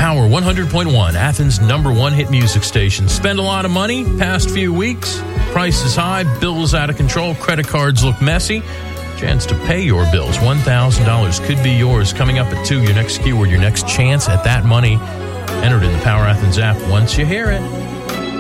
Power 100.1, Athens' #1 hit music station. Spend a lot of money past few weeks. Price is high, bills out of control, credit cards look messy. Chance to pay your bills. $1,000 could be yours. Coming up at 2, your next keyword, your next chance at that money. Entered in the Power Athens app once you hear it.